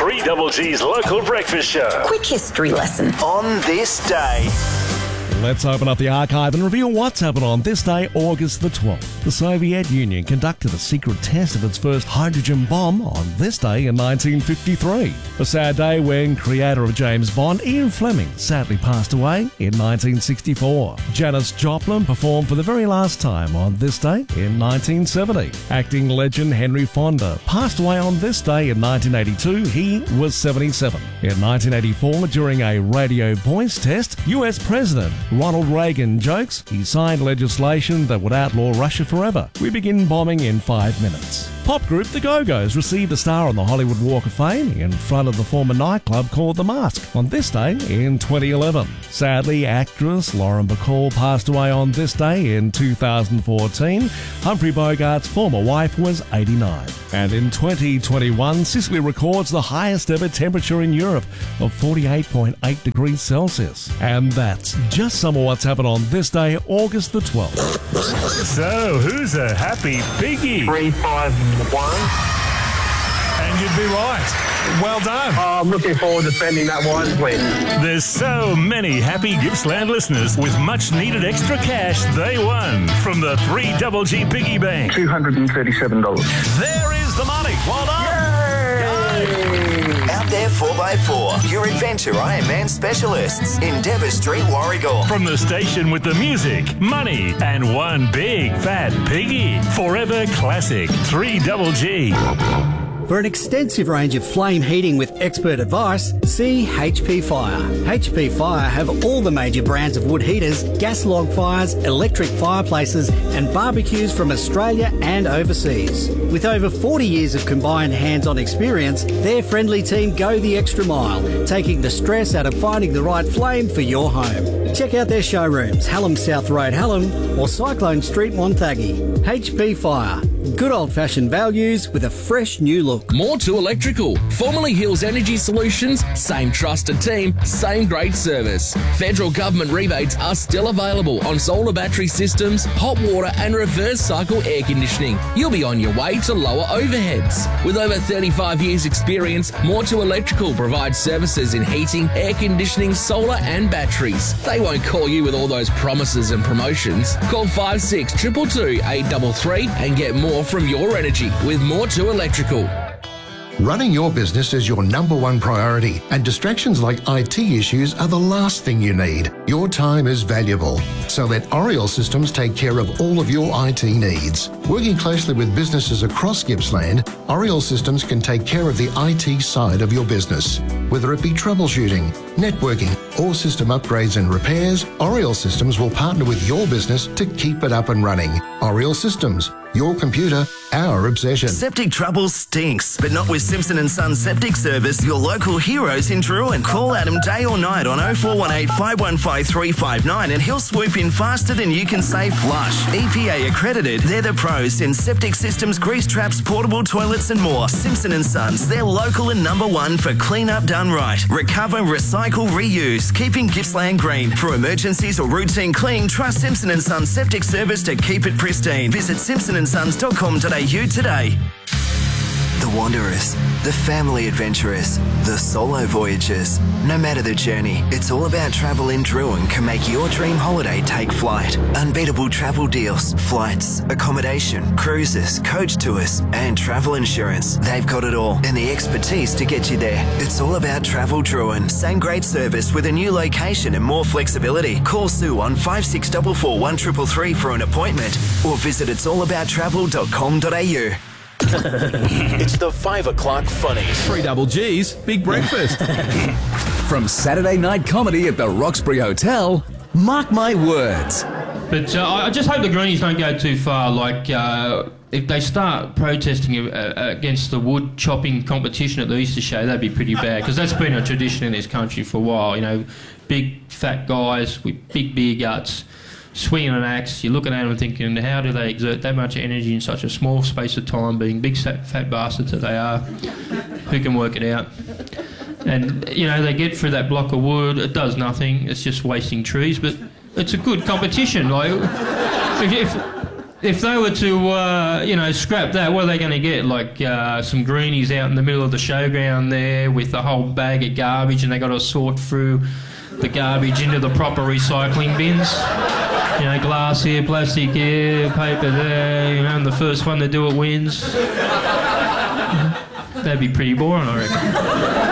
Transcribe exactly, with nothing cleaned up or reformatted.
three Double G's local breakfast show. Quick history lesson. On this day. Let's open up the archive and reveal what's happened on this day, August the twelfth. The Soviet Union conducted a secret test of its first hydrogen bomb on this day in nineteen fifty-three. A sad day when creator of James Bond, Ian Fleming, sadly passed away in nineteen sixty-four. Janis Joplin performed for the very last time on this day in nineteen seventy. Acting legend Henry Fonda passed away on this day in nineteen eighty-two. He was seventy-seven. In nineteen eighty-four, during a radio voice test, U S President Ronald Reagan jokes he signed legislation that would outlaw Russia forever. We begin bombing in five minutes. Pop group The Go-Go's received a star on the Hollywood Walk of Fame in front of the former nightclub called The Mask on this day in twenty eleven. Sadly, actress Lauren Bacall passed away on this day in two thousand fourteen. Humphrey Bogart's former wife was eighty-nine. And in twenty twenty-one, Sicily records the highest ever temperature in Europe of forty-eight point eight degrees Celsius. And that's just some of what's happened on this day, August the twelfth. So, who's a happy piggy? Three, five, one. And you'd be right. Well done. Oh, I'm looking forward to spending that wisely. There's so many happy Gippsland listeners with much needed extra cash they won from the three Double G Piggy Bank. two hundred thirty-seven dollars. There is the money. Well done. Out there four by four, your Adventure Ironman specialists in Dever Street, Warragul. From the station with the music, money, and one big fat piggy. Forever classic three Double G. For an extensive range of flame heating with expert advice, see H P Fire. H P Fire have all the major brands of wood heaters, gas log fires, electric fireplaces and barbecues from Australia and overseas. With over forty years of combined hands-on experience, their friendly team go the extra mile, taking the stress out of finding the right flame for your home. Check out their showrooms, Hallam South Road, Hallam or Cyclone Street, Montague. H P Fire. Good old-fashioned values with a fresh new look. More to Electrical. Formerly Hills Energy Solutions, same trusted team, same great service. Federal government rebates are still available on solar battery systems, hot water and reverse cycle air conditioning. You'll be on your way to lower overheads. With over thirty-five years experience, More to Electrical provides services in heating, air conditioning, solar and batteries. They won't call you with all those promises and promotions. Call five six two two two, eight three three and get more from your energy with More to Electrical. Running your business is your number one priority, and distractions like I T issues are the last thing you need. Your time is valuable, so let Oriel Systems take care of all of your I T needs. Working closely with businesses across Gippsland, Oriel Systems can take care of the I T side of your business. Whether it be troubleshooting, networking, or system upgrades and repairs, Oriel Systems will partner with your business to keep it up and running. Oriel Systems, your computer, our obsession. Septic trouble stinks, but not with Simpson and Sons Septic Service, your local heroes in Druin. Call Adam day or night on oh four one eight, five one five, three five nine and he'll swoop in faster than you can say flush. E P A accredited, they're the pros in septic systems, grease traps, portable toilets and more. Simpson and Sons, they're local and number one for clean up done right. Recover, recycle, reuse, keeping Gippsland green. For emergencies or routine clean, trust Simpson and Sons Septic Service to keep it pristine. Visit simpson and sons dot com dot a u today. The Wanderers, the family adventurers, the solo voyagers. No matter the journey, it's all about travel in Druin can make your dream holiday take flight. Unbeatable travel deals, flights, accommodation, cruises, coach tours, and travel insurance. They've got it all and the expertise to get you there. It's all about Travel Druin. Same great service with a new location and more flexibility. Call Sue on five six four four, one three three three for an appointment or visit it's all about travel dot com dot a u. It's the five o'clock funnies. Three Double G's, big breakfast. From Saturday night comedy at the Roxbury Hotel, mark my words. But uh, I just hope the Greenies don't go too far. Like, uh, if they start protesting uh, against the wood chopping competition at the Easter show, that'd be pretty bad, because that's been a tradition in this country for a while. You know, big fat guys with big beer guts swinging an axe, you're looking at them thinking, how do they exert that much energy in such a small space of time, being big fat, fat bastards that they are? Who can work it out? And, you know, they get through that block of wood, it does nothing, it's just wasting trees, but it's a good competition. Like, if, if, if they were to, uh, you know, scrap that, what are they going to get? Like uh, some greenies out in the middle of the showground there with a whole bag of garbage, and they got to sort through the garbage into the proper recycling bins. You know, glass here, plastic here, paper there, you know, and the first one to do it wins. That'd be pretty boring, I reckon.